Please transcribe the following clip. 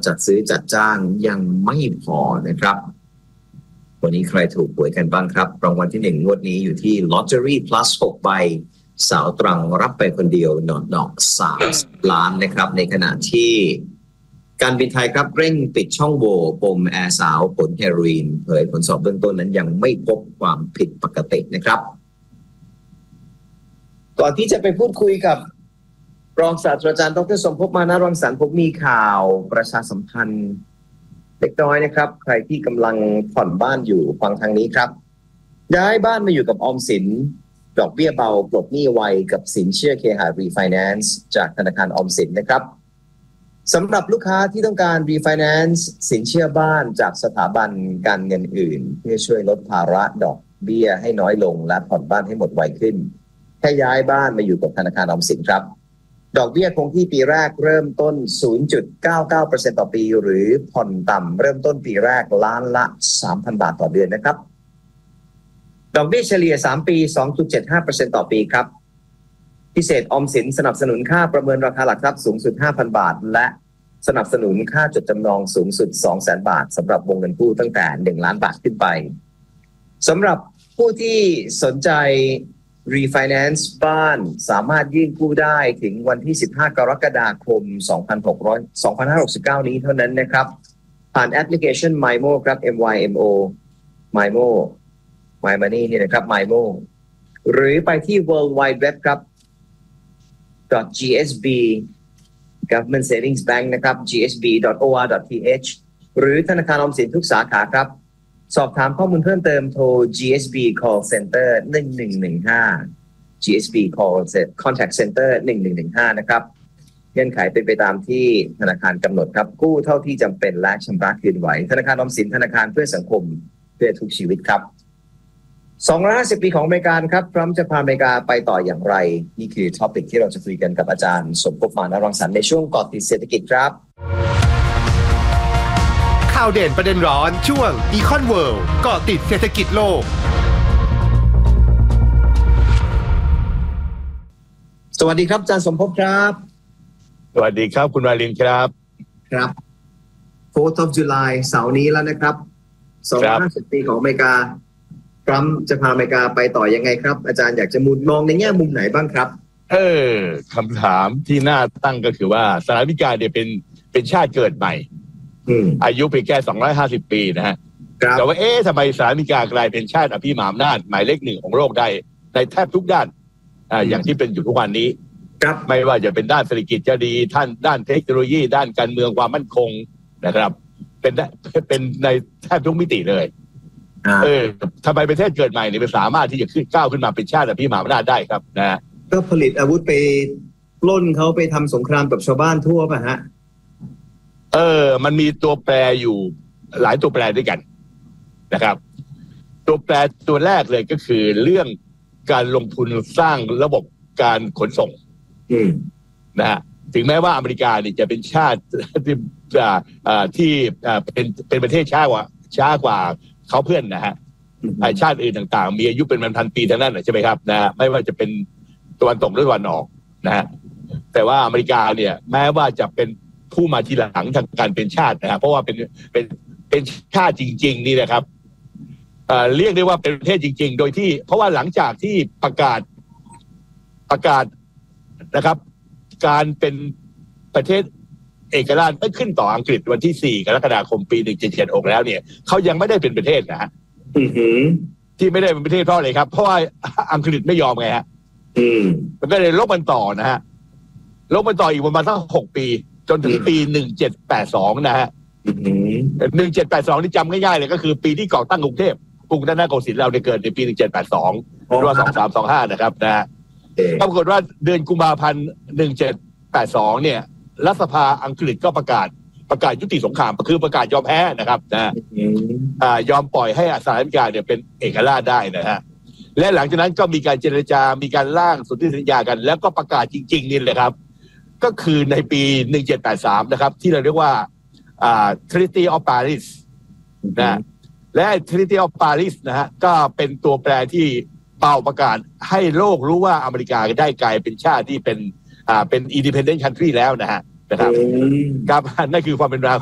จัดซื้อจัดจ้างยังไม่พอนะครับวันนี้ใครถูกหวยกันบ้างครับรางวัลที่1งวดนี้อยู่ที่ Lottery Plus 6 ใบสาวตรังรับไปคนเดียวดอก3 ล้านนะครับในขณะที่การบินไทยครับเร่งปิดช่องโหว่ปมแอร์สาวผลเฮโรอีนเผยผลสอบเบื้องต้นนั้นยังไม่พบความผิดปกตินะครับก่อนที่จะไปพูดคุยกับรองศาสตราจารย์ดร.สมภพ มานะรังสรรค์ผมมีข่าวประชาสัมพันธ์เล็กน้อยนะครับใครที่กำลังผ่อนบ้านอยู่ฟังทางนี้ครับย้ายบ้านมาอยู่กับออมสินดอกเบี้ยเบาปลดหนี้ไวกับสินเชื่อเคหะรีไฟแนนซ์จากธนาคารออมสินนะครับสำหรับลูกค้าที่ต้องการรีไฟแนนซ์สินเชื่อบ้านจากสถาบันการเงินอื่นเพื่อช่วยลดภาระดอกเบี้ยให้น้อยลงและผ่อนบ้านให้หมดไวขึ้นแค่ย้ายบ้านมาอยู่กับธนาคารออมสินครับดอกเบี้ยคงที่ปีแรกเริ่มต้น 0.99% ต่อปีหรือผ่อนต่ำเริ่มต้นปีแรกล้านละ 3,000 บาทต่อเดือนนะครับดอกเบี้ยเฉลี่ย3ปี 2.75% ต่อปีครับพิเศษออมสินสนับสนุนค่าประเมินราคาหลักทรัพย์สูงสุด 5,000 บาทและสนับสนุนค่าจดจำนองสูงสุด 200,000 บาทสำหรับวงเงินกู้ตั้งแต่1ล้านบาทขึ้นไปสำหรับผู้ที่สนใจrefinance บ้านสามารถยื่นกู้ได้ถึงวันที่15กรกฎาคม2569นี้เท่านั้นนะครับผ่านแอปพลิเคชัน MyMo ครับ MYMO MyMo My Money นี่นะครับ MyMo หรือไปที่ World Wide Web ครับ .gsb Government Savings Bank นะครับ gsb.or.th หรือธนาคารออมสินทุกสาขาครับสอบถามข้อมูลเพิ่มเติมโทร GSB Call Center 1115 GSB Call Contact Center 1115นะครับเงื่อนไขเป็นไปตามที่ธนาคารกำหนดครับกู้เท่าที่จำเป็นและชำระคืนไหวธนาคารออมสินธนาคารเพื่อสังคมเพื่อทุกชีวิตครับ250 ปีของอเมริกาครับพร้อมจะพาอเมริกาไปต่ออย่างไรนี่คือท็อปิกที่เราจะคุยกันกับอาจารย์สมภพ มานะรังสรรค์ในช่วงเกาะติดเศรษฐกิจครับข่าวเด่นประเด็นร้อนช่วง Econ World เกาะติดเศรษฐกิจโลกสวัสดีครับอาจารย์สมภพครับสวัสดีครับคุณวารินครับครับ 4th of July เสาร์นี้แล้วนะครับ250 ปีของอเมริกาทรัมป์จะพาอเมริกาไปต่อยังไงครับอาจารย์อยากจะมองในแง่มุมไหนบ้างครับคำถามที่น่าตั้งก็คือว่าสหรัฐอเมริกาเนี่ยเป็นชาติเกิดใหม่อายุเพียงแค่250 ปีนะฮะแต่ว่าทำไมสหรัฐอเมริกากลายเป็นชาติอภิมหาอำนาจหมายเลข1ของโลกได้ในแทบทุกด้านอย่างที่เป็นอยู่ทุกวันนี้ไม่ว่าจะเป็นด้านเศรษฐกิจจะดีด้านเทคโนโลยีด้านการเมืองความมั่นคงนะครับเป็นในแทบทุกมิติเลยทำไมประเทศเกิดใหม่เนี่ยสามารถที่จะก้าวขึ้นมาเป็นชาติอภิมหาอำนาจได้ครับนะก็ผลิตอาวุธไปปล้นเขาไปทำสงครามกับชาวบ้านทั่วป่ะฮะมันมีตัวแปรอยู่หลายตัวแปรด้วยกันนะครับตัวแปรตัวแรกเลยก็คือเรื่องการลงทุนสร้างระบบการขนส่งนะฮะถึงแม้ว่าอเมริกาเนี่ยจะเป็นชาติที่เป็นประเทศช้ากว่าเขาเพื่อนนะฮะชาติอื่นต่างๆมีอายุเป็นพันปีทั้งนั้นใช่ไหมครับนะไม่ว่าจะเป็นตะวันตกหรือตะวันออกนะฮะแต่ว่าอเมริกาเนี่ยแม้ว่าจะเป็นผู้มาทีหลังทางการเป็นชาตินะครับเพราะว่าเป็นชาติจริงๆนี่นะครับเรียกได้ว่าเป็นประเทศจริงๆโดยที่เพราะว่าหลังจากที่ประกาศนะครับการเป็นประเทศเอกราชไม่ขึ้นต่ออังกฤษวันที่4กรกฎาคมปี1776แล้วเนี่ยเขายังไม่ได้เป็นประเทศนะฮะที่ไม่ได้เป็นประเทศเพราะอะไรครับเพราะว่าอังกฤษไม่ยอมไงฮะมันก็เลยลบมันต่อนะฮะลบมันต่ออีกประมาณสัก6 ปีจนถึงปี1782นะฮะ1782นี่จำง่ายๆเลยก็คือปีที่ก่อตั้งกรุงเทพกรุงรัตนโกสินทร์เราเนี่ยเกิดในปี1782หรือว่า2325นะครับนะฮะปรากฏว่าเดือนกุมภาพันธ์1782เนี่ยรัฐสภาอังกฤษก็ประกาศยุติสงครามคือประกาศยอมแพ้นะครับนะยอมปล่อยให้สหรัฐอเมริกาเนี่ยเป็นเอกราชได้นะฮะและหลังจากนั้นก็มีการเจรจามีการร่างสนธิสัญญากันแล้วก็ประกาศจริงๆนี่เลยครับก็คือในปี1783นะครับที่เราเรียกว่าTreaty of Paris นะและ Treaty of Paris นะฮะก็เป็นตัวแปรที่เป่าประกาศให้โลกรู้ว่าอเมริกาได้กลายเป็นชาติที่เป็นindependent country แล้วนะครับนั่นคือความเป็นมา